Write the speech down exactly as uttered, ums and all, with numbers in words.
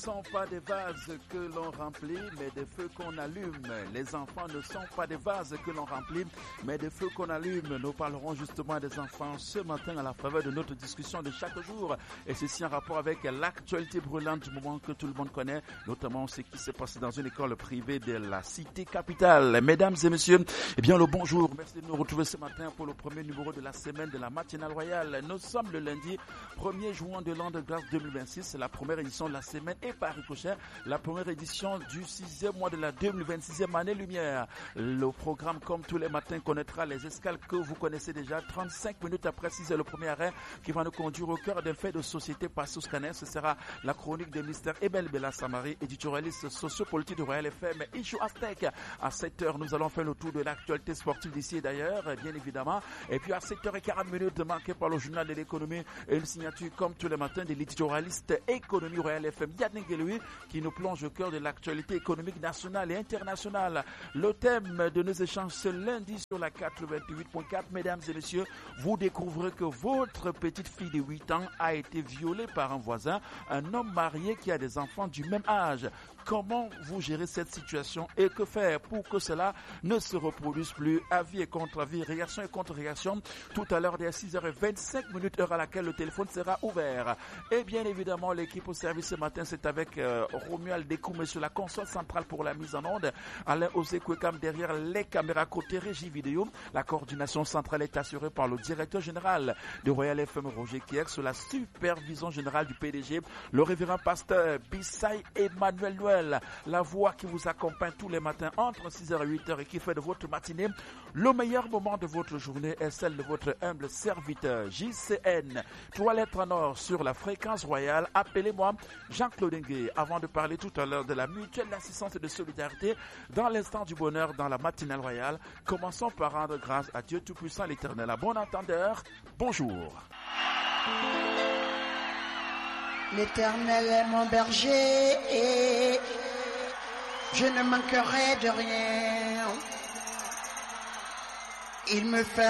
Ne sont pas des vases que l'on remplit, mais des feux qu'on allume. Les enfants ne sont pas des vases que l'on remplit, mais des feux qu'on allume. Nous parlerons justement des enfants ce matin à la faveur de notre discussion de chaque jour. Et ceci en rapport avec l'actualité brûlante du moment que tout le monde connaît, notamment ce qui s'est passé dans une école privée de la cité capitale. Mesdames et messieurs, eh bien le bonjour. Merci de nous retrouver ce matin pour le premier numéro de la semaine de la matinale royale. Nous sommes le lundi premier juin de l'an de grâce deux mille vingt-six. C'est la première édition de la semaine et par ricochet, la première édition du sixième mois de la deux mille vingt-sixième année lumière. Le programme, comme tous les matins, connaîtra les escales que vous connaissez déjà. trente-cinq minutes après six heures, le premier arrêt qui va nous conduire au cœur d'un fait de société passé au scanner. Ce sera la chronique des mystères Ebel Bella Samari, éditorialiste sociopolitique de Royal F M, Ishu Aztec. À sept heures, nous allons faire le tour de l'actualité sportive d'ici et d'ailleurs, bien évidemment. Et puis à sept heures quarante minutes, marqué par le journal de l'économie et une signature, comme tous les matins, de l'éditorialiste économie Royal F M, Yannick Guéloui, qui nous plonge au cœur de l'actualité économique nationale et internationale. Le thème de nos échanges ce lundi sur la quatre-vingt-huit point quatre, mesdames et messieurs, vous découvrez que votre petite fille de huit ans a été violée par un voisin, un homme marié qui a des enfants du même âge. Comment vous gérez cette situation et que faire pour que cela ne se reproduise plus? Avis et contre-avis, réaction et contre-réaction, tout à l'heure des six heures vingt-cinq minutes, heure à laquelle le téléphone sera ouvert. Et bien évidemment, l'équipe au service ce matin, c'est avec euh, Romuald Dekoumé sur la console centrale pour la mise en onde, Alain Osekwekam derrière les caméras côté régie vidéo. La coordination centrale est assurée par le directeur général de Royal F M, Roger Kier, sous la supervision générale du P D G, le révérend pasteur Bissay Emmanuel Noël. La voix qui vous accompagne tous les matins entre six heures et huit heures et qui fait de votre matinée le meilleur moment de votre journée est celle de votre humble serviteur J C N. Trois lettres en or sur la fréquence royale. Appelez-moi Jean-Claude Ngué. Avant de parler tout à l'heure de la mutuelle d'assistance et de solidarité dans l'instant du bonheur dans la matinale royale, commençons par rendre grâce à Dieu Tout-Puissant l'Éternel. À bon entendeur, bonjour. L'Éternel est mon berger et je ne manquerai de rien. Il me fait